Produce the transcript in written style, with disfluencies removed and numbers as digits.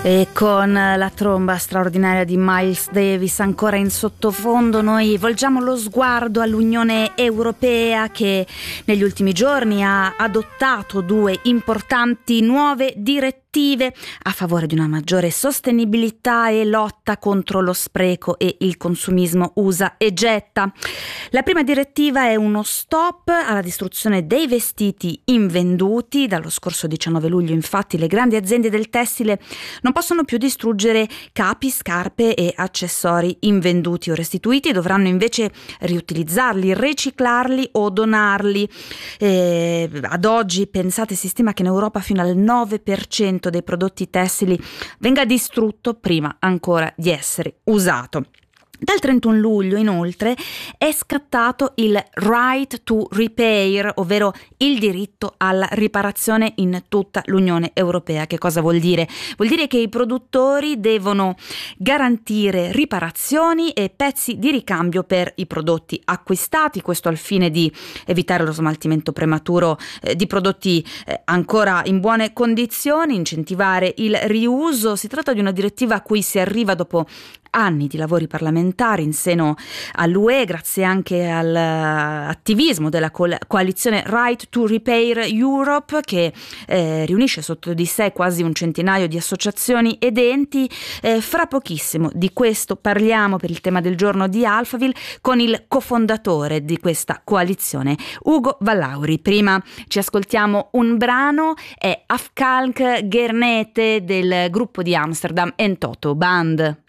E con la tromba straordinaria di Miles Davis ancora in sottofondo noi volgiamo lo sguardo all'Unione Europea, che negli ultimi giorni ha adottato 2 importanti nuove direttive a favore di una maggiore sostenibilità e lotta contro lo spreco e il consumismo usa e getta. La prima direttiva è uno stop alla distruzione dei vestiti invenduti. Dallo scorso 19 luglio infatti le grandi aziende del tessile non possono più distruggere capi, scarpe e accessori invenduti o restituiti, dovranno invece riutilizzarli, riciclarli o donarli. Ad oggi, pensate, si stima che in Europa fino al 9% dei prodotti tessili venga distrutto prima ancora di essere usato. Dal 31 luglio inoltre è scattato il Right to Repair, ovvero il diritto alla riparazione in tutta l'Unione Europea. Che cosa vuol dire? Vuol dire che i produttori devono garantire riparazioni e pezzi di ricambio per i prodotti acquistati, questo al fine di evitare lo smaltimento prematuro di prodotti ancora in buone condizioni, incentivare il riuso. Si tratta di una direttiva a cui si arriva dopo anni di lavori parlamentari in seno all'UE, grazie anche all'attivismo della coalizione Right to Repair Europe, che riunisce sotto di sé quasi un centinaio di associazioni ed enti. Fra pochissimo di questo parliamo, per il tema del giorno di Alphaville, con il cofondatore di questa coalizione, Ugo Vallauri. Prima ci ascoltiamo un brano, è Afkalk Gernete del gruppo di Amsterdam En Toto Band.